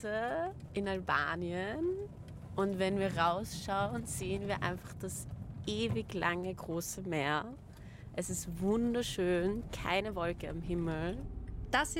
in Albanien und wenn wir rausschauen, sehen wir einfach das ewig lange große Meer. Es ist wunderschön, keine Wolke am Himmel. Das